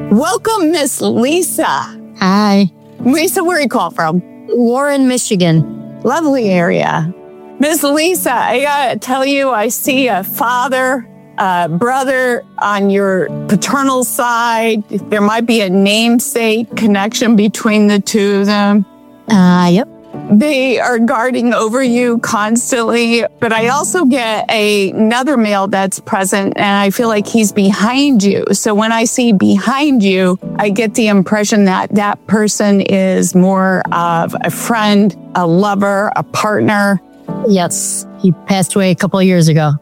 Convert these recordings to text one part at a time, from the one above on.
Welcome, Miss Lisa. Hi. Lisa, where are you call from? Warren, Michigan. Lovely area. Miss Lisa, I gotta tell you, I see a father, a brother on your paternal side. There might be a namesake connection between the two of them. Yep. They are guarding over you constantly, but I also get another male that's present and I feel like he's behind you. So when I see behind you, I get the impression that that person is more of a friend, a lover, a partner. Yes. He passed away a couple of years ago.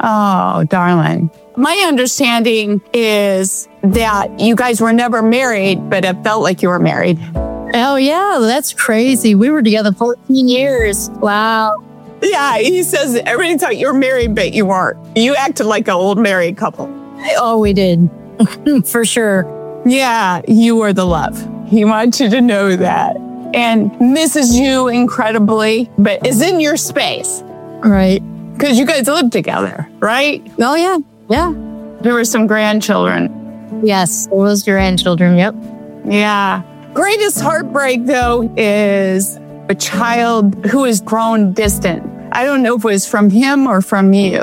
Oh, darling. My understanding is that you guys were never married, but it felt like you were married. Oh, yeah. That's crazy. We were together 14 years. Wow. Yeah, he says everybody thought you were married, but you weren't. You acted like an old married couple. Oh, we did. For sure. Yeah, you were the love. He wants you to know that. And misses you incredibly, but is in your space. Right. Because you guys lived together, right? Oh, yeah. Yeah. There were some grandchildren. Yes. It was grandchildren. Yep. Yeah. Greatest heartbreak, though, is a child who has grown distant. I don't know if it was from him or from you.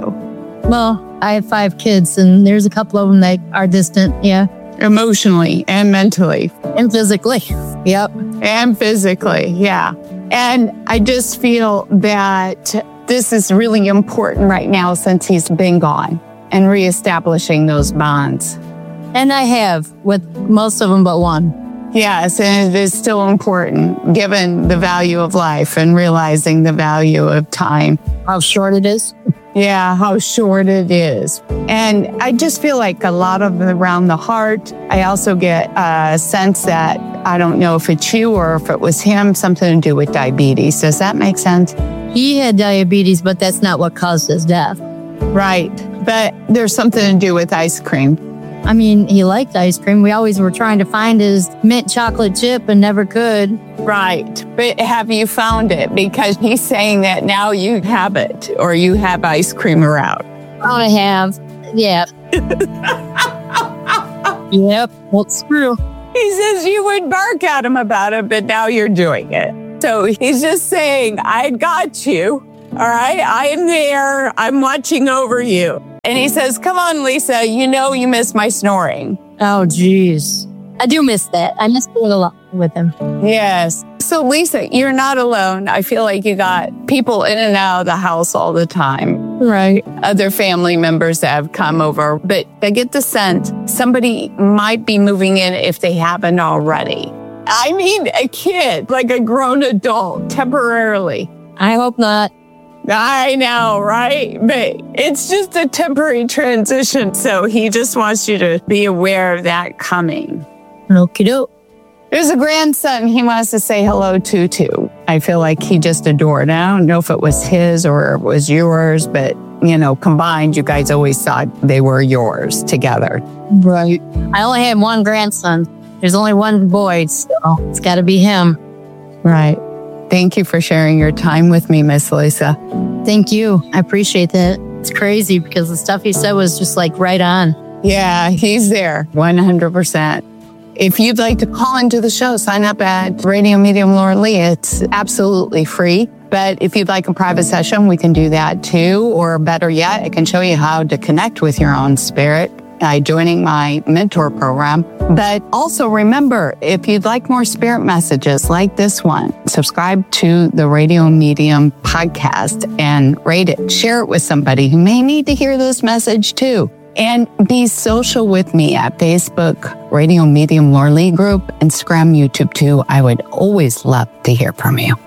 Well, I have 5 kids, and there's a couple of them that are distant. Yeah. Emotionally and mentally. And physically. Yep. And physically, yeah. And I just feel that this is really important right now since he's been gone and reestablishing those bonds. And I have with most of them but one. Yes, and it is still important given the value of life and realizing the value of time. How short it is. Yeah, how short it is. And I just feel like a lot of around the heart. I also get a sense that I don't know if it's you or if it was him, something to do with diabetes. Does that make sense? He had diabetes, but that's not what caused his death. Right. But there's something to do with ice cream. I mean, he liked ice cream. We always were trying to find his mint chocolate chip and never could. Right. But have you found it? Because he's saying that now you have it or you have ice cream around. I have. Yeah. Yep. Well, it's true. He says you would bark at him about it, but now you're doing it. So he's just saying, I got you. All right. I am there. I'm watching over you. And he says, come on, Lisa, you know you miss my snoring. Oh, geez. I do miss that. I miss doing a lot with him. Yes. So, Lisa, you're not alone. I feel like you got people in and out of the house all the time. Right. Other family members that have come over. But I get the sense somebody might be moving in if they haven't already. I mean, a kid, like a grown adult, temporarily. I hope not. I know, right? But it's just a temporary transition. So he just wants you to be aware of that coming. Okie doke. There's a grandson he wants to say hello to, too. I feel like he just adored. I don't know if it was his or it was yours, but, you know, combined, you guys always thought they were yours together. Right. I only had one grandson. There's only one boy, so it's got to be him. Right. Thank you for sharing your time with me, Miss Lisa. Thank you. I appreciate that. It's crazy because the stuff he said was just like right on. Yeah, he's there 100%. If you'd like to call into the show, sign up at Radio Medium Laura Lee. It's absolutely free. But if you'd like a private session, we can do that too. Or better yet, I can show you how to connect with your own spirit by joining my mentor program. But also remember, if you'd like more spirit messages like this one, subscribe to the Radio Medium podcast and rate it. Share it with somebody who may need to hear this message too. And be social with me at Facebook, Radio Medium Laura Lee Group, Instagram, YouTube too. I would always love to hear from you.